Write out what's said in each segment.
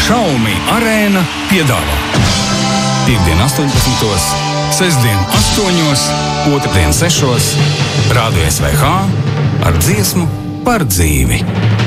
Xiaomi Arēna piedāvā Piektdien 18, sestdien 8, otrdien 6, Rādio SVH ar dziesmu par dzīvi.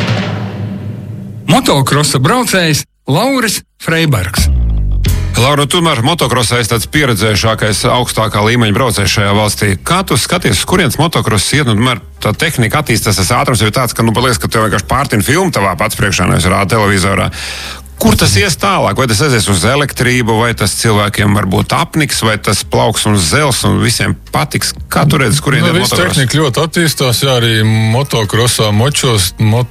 Motokrosa braucējs Lauris Freibergs. Laura, tomēr motokrosā esi tāds pieredzējušākais augstākā līmeņa braucējs šajā valstī. Kā tu skaties, uz kurienes motokross iet? Tomēr tā tehnika attīstās, tas ātrums ir tāds, ka liekas, ka tev vienkārši pārtina filmu tavā pats priekšā, nevis rāda televizorā. Kur tas ies tālāk? Vai tas aizies uz elektrību, vai tas cilvēkiem var būt apniks, vai tas plauks un zels un visiem patiks? Kā tu redzi, kurien ir motokross? Tehnika ļoti attīstās, jā, arī motokrosā močos,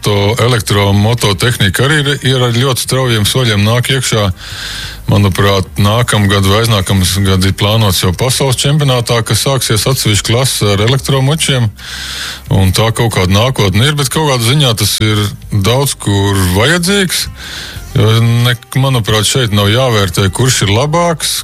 mototehnika arī ir ar ļoti straujiem soļiem nāk iekšā. Manuprāt, nākamgad vai aiznākamgad ir plānots jau pasaules čempionātā, kas sāksies atsevišķi klases ar elektromočiem. Un tā kaut kāda nākotne ir, bet kaut kādā ziņā tas ir daudz kur vajadzīgs. Jo, manuprāt, šeit nav jāvērtē, kurš ir labāks.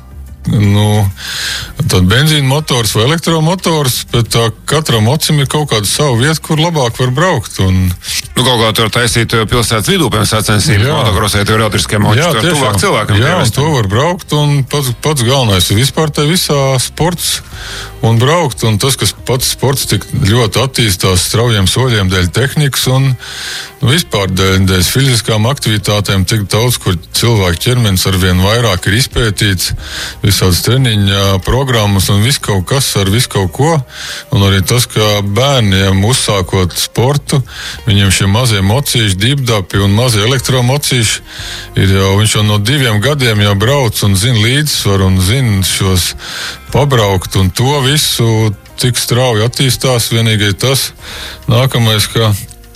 Tad benzīna motors vai elektromotors, bet katram mocim ir kaut kāda sava vieta, kur labāk var braukt. Kaut kā tur taisīt pilsētas vidū, piemēram, sacensības motokrosē, tur ir elektriskie moči, tur tuvāk cilvēkam. Jā, un to var braukt, un pats galvenais ir vispār te visā sports un braukt, un tas, kas pats sports tik ļoti attīstās straujiem soļiem dēļ tehnikas un vispār dēļ fiziskām aktivitātēm, tik daudz, kur cilvēku ķermenis arvien vairāk ir izpētīts, visādas treniņa programmas un viss kaut kas ar visu kaut ko. Un arī tas, ka bērniem uzsākot sportu, viņiem šie mazie mocīši, dipdapi un mazie elektromocīši, viņš jau no 2 gadiem jau brauc un zina līdzsvaru un zina šos pabraukt, un to visu tik strauji attīstās. Vienīgais tas nākamais, ka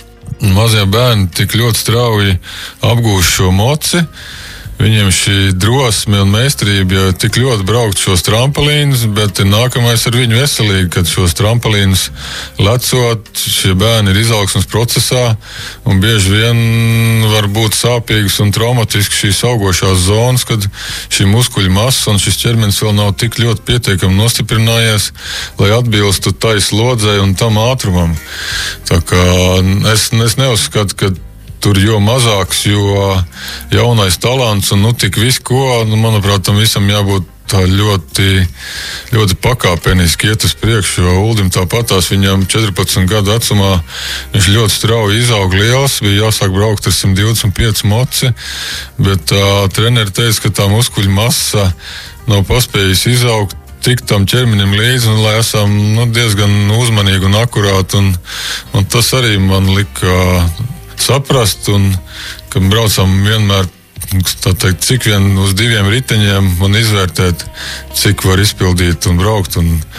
mazie bērni tik ļoti strauji apgūst šo moci. Viņiem šī drosme un meistarība jau tik ļoti braukt šos trampolīnus, bet nākamais ar viņu veselīgi, kad šos trampolīnus lecot, šie bērni ir izaugsmes procesā un bieži vien var būt sāpīgas un traumatiskas šīs augošās zonas, kad šī muskuļu masa un šis ķermenis vēl nav tik ļoti pietiekami nostiprinājies, lai atbilstu tai slodzei un tam ātrumam. Tā kā es neuzskatu, ka tur jo mazāks, jo jaunais talants un tik visu ko, manuprāt, tam visam jābūt tā ļoti, ļoti pakāpeniski iet uz priekšu, jo Uldim tāpatās viņam 14 gadu vecumā viņš ļoti strauji izaug liels, bija jāsāk braukt ar 125 moci, bet treneri teica, ka tā muskuļu masa nav paspējusi izaugt tik tam ķermenim līdzi, un lai esam diezgan uzmanīgi un akurāti, un tas arī man lika saprast, un ka braucam vienmēr, tā teikt, cik vien uz 2 riteņiem un izvērtēt, cik var izpildīt un braukt,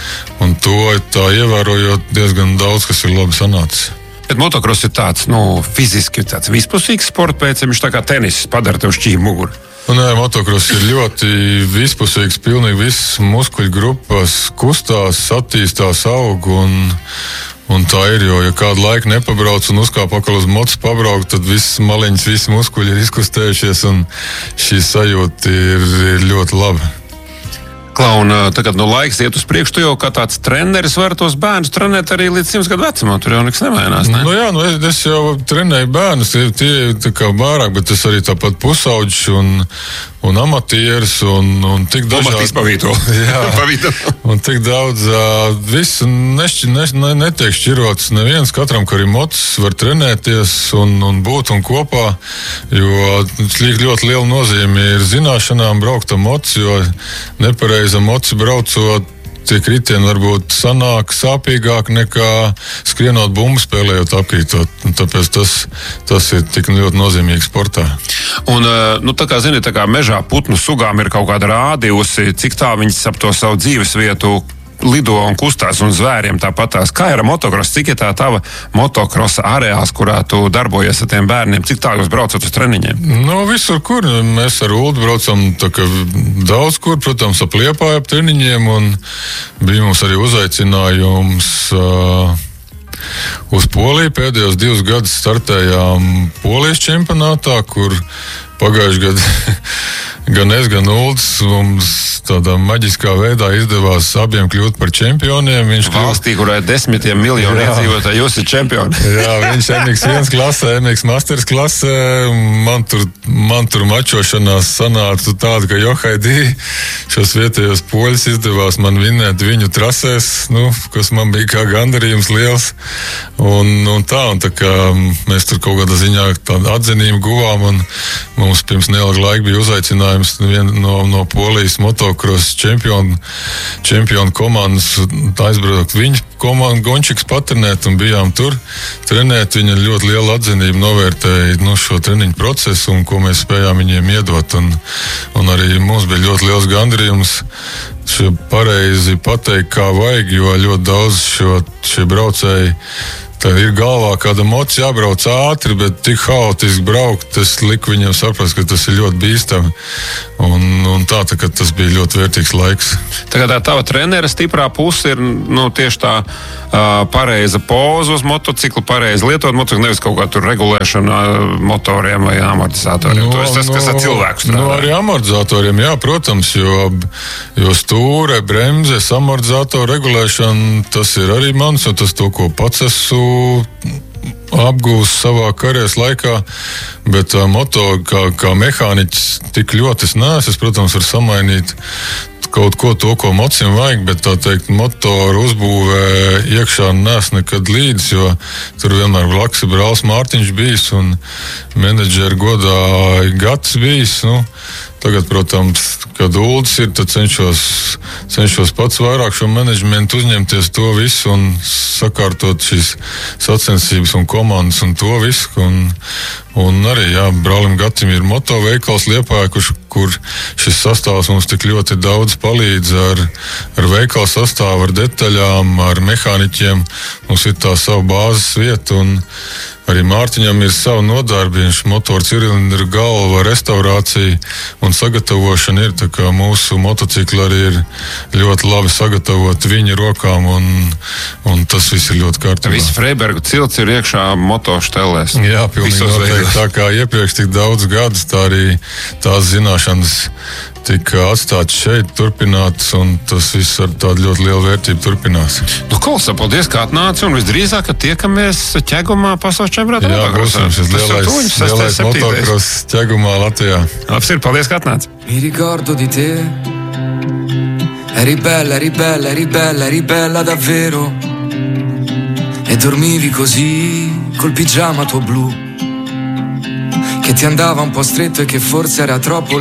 un to tā ievērojot diezgan daudz, kas ir labi sanācis. Bet motokross ir tāds, fiziski tāds vispusīgs sports, pēc viņš tā kā tenis padara tev šķīvi muguru. Motokross ir ļoti vispusīgs, pilnīgi visas muskuļu grupas kustās, attīstās, aug, un tā ir, jo, ja kādu laiku nepabrauc un uzkāp pakal uz mocu pabraukt, tad visas maliņas, visi muskuļi ir izkustējušies, un šī sajūta ir ļoti laba. Klauna, tagad laiks iet uz priekšu, tu jau kā tāds treneris var tos bērnus trenēt arī līdz 100 gadu vecumā, tur jau nekas nemainās, ne? Es jau trenēju bērnus, tie tā kā vairāk, bet es arī tāpat pusauģis un amatieris un tik dažādi. Izpavīto. Jā, un tik daudz, viss netiek šķirots neviens, katram, kur ir mocis, var trenēties un būt un kopā, jo ļoti liela nozīme ir zināšanām braukt ar moci, jo nepareiza moci braucot, tie kritieni varbūt sanāk sāpīgāk nekā skrienot bumbu spēlējot apkrītot. Tāpēc tas ir tik ļoti nozīmīgi sportā. Un, tā kā mežā putnu sugām ir kaut kāda rādījusi, cik tā viņas ap to savu dzīves vietu lido un kustās, un zvēriem tāpatās. Kā ir ar motokrosu? Cik ir tā tava motokrosa areāls, kurā tu darbojies ar tiem bērniem? Cik tā jūs braucat uz treniņiem? Visur, kur. Mēs ar Uldu braucam daudz kur, protams, ap Liepāju ap treniņiem, un bija mums arī uzaicinājums uz Poliju. Pēdējos 2 gadus startējām Polijas čempionātā, kur pagājuši gadu gan es, gan Ulds mums tādā maģiskā veidā izdevās abiem kļūt par čempioniem. Viņš valstī, kurai 10 miljoni iedzīvotāji, jūs esat čempioni. Jā, viņš MX1 klasē, MX Masters klasē. Man tur mačošanās sanāca tāda, ka Johaidī šos vietējos poļus izdevās man vinēt viņu trasēs, kas man bija kā gandarījums liels. Un tā kā mēs tur kaut kādā ziņā tādu atzinību guvām, un mums pirms neilga laika bija uzaicinājums no Polijas motocross čempionu komandas aizbraukt viņu komandu Gončiks patrenēt, un bijām tur trenēt. Viņa ļoti lielu atzinību novērtēja šo treniņu procesu, un ko mēs spējām viņiem iedot. Un arī mums bija ļoti liels gandarījums pareizi pateikt, kā vajag, jo ļoti daudz šie braucēji tad ir galvā kāda moca jābrauc ātri, bet tik haotiski braukt, es liku viņiem saprast, ka tas ir ļoti bīstami. Un tā ka tas bija ļoti vērtīgs laiks. Tagad tā tava trenera stiprā puse ir tieši tā pareiza poza uz motociklu, pareizi lietot motociklu, nevis kaut kā tur regulēšana motoriem vai amortizatoriem. Tas, kas ar cilvēku strādā. Arī amortizatoriem, jā, protams, jo stūre, bremzes, amortizatoru regulēšana, tas ir arī mans, un tas to, ko pats esmu apgūst savā karjeras laikā, bet moto kā mehāniķis tik ļoti es neesmu. Es, protams, varu samainīt kaut ko to, ko mocim vajag, bet tā teikt, motoru uzbūvē iekšā neesmu nekad līdz, jo tur vienmēr blakus ir brālis Mārtiņš bijis un menedžera godā Gats bijis. Tagad, protams, kad Uldis ir, tad cenšos pats vairāk šo menedžmentu uzņemties to visu un sakārtot šīs sacensības un komandas un to visu. Un arī, jā, brālim Gatim ir motoveikals Liepājā, kur šis sastāvs mums tik ļoti daudz palīdz ar veikalu sastāvu, ar detaļām, ar mehāniķiem. Mums ir tā sava bāzes vieta, un arī Mārtiņam ir sava nodarbe. Viņš motoru cilindru galva, restaurācija un sagatavošana ir. Tā kā mūsu motocikli arī ir ļoti labi sagatavoti viņa rokām, un tas viss ir ļoti kārtībā. Visi Freiberga cilts ir iekšā motoštelēs. Jā, pilnīgi noteikti. Tā kā iepriekš tik daudz gadus, tā arī tās zināšanas tika atstāts šeit, turpināts, un tas viss ar tādu ļoti lielu vērtību turpinās. Kolsa, paldies, ka atnāci, un visdrīzāk, ka tiekamies Ķegumā pasaules čempionātā. Jā, būsim šis lielais motocross Ķegumā Latvijā. Labs ir, paldies, ka atnāci. Mi ricordo di te, eri bella, eri bella, eri bella, eri bella davvero, e dormivi così col pigiama tuo blu, che ti andava un po' stretto e che forse era troppo